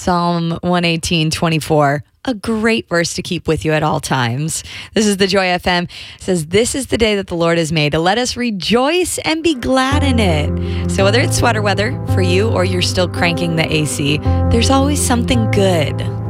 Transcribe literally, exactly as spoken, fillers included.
Psalm one eighteen twenty-four. A great verse to keep with you at all times. This is the Joy F M. It says, this is the day that the Lord has made. Let us rejoice and be glad in it. So whether it's sweater weather for you or you're still cranking the A C, there's always something good